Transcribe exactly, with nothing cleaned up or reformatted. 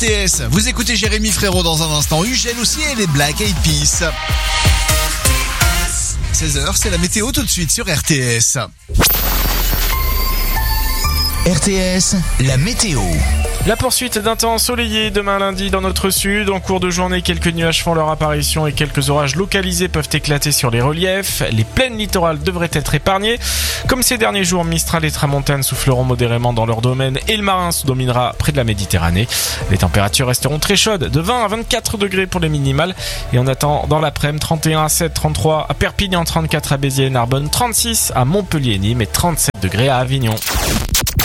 T S. Vous écoutez Jérémy Frérot dans un instant. Ugel aussi et les Black Eyed Peas. seize heures, c'est la météo tout de suite sur R T S. R T S, la météo. La poursuite d'un temps ensoleillé demain lundi dans notre sud. En cours de journée, quelques nuages font leur apparition et quelques orages localisés peuvent éclater sur les reliefs. Les plaines littorales devraient être épargnées. Comme ces derniers jours, Mistral et Tramontane souffleront modérément dans leur domaine et le marin se dominera près de la Méditerranée. Les températures resteront très chaudes, de vingt à vingt-quatre degrés pour les minimales. Et on attend dans l'après-midi trente et un à Sète, trente-trois à Perpignan, trente-quatre à Béziers et Narbonne, trente-six à Montpellier et Nîmes et trente-sept degrés à Avignon.